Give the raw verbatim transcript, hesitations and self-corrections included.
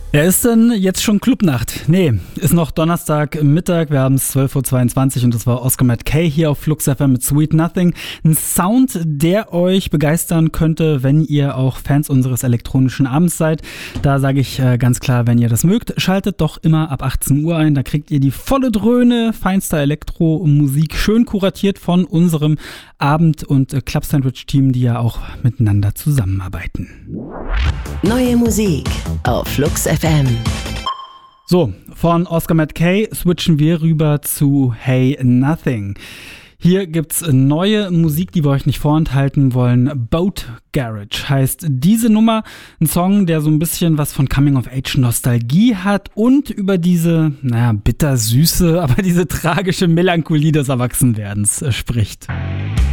Ja, ist denn jetzt schon Clubnacht? Nee, ist noch Donnerstag Mittag, wir haben es zwölf Uhr zweiundzwanzig und das war Oscar Matt Kay hier auf Flux F M mit Sweet Nothing. Ein Sound, der euch begeistern könnte, wenn ihr auch Fans unseres elektronischen Abends seid. Da sage ich äh, ganz klar, wenn ihr das mögt, schaltet doch immer ab achtzehn Uhr ein. Da kriegt ihr die volle Dröhne feinster Elektromusik, schön kuratiert von unserem Abend- und äh, Club Sandwich-Team, die ja auch miteinander zusammenarbeiten. Neue Musik auf Flux F M. So, von Oscar Matt Kay switchen wir rüber zu Hey Nothing. Hier gibt's neue Musik, die wir euch nicht vorenthalten wollen. Boat Garage heißt diese Nummer. Ein Song, der so ein bisschen was von Coming-of-Age-Nostalgie hat und über diese, naja, bittersüße, aber diese tragische Melancholie des Erwachsenwerdens äh, spricht.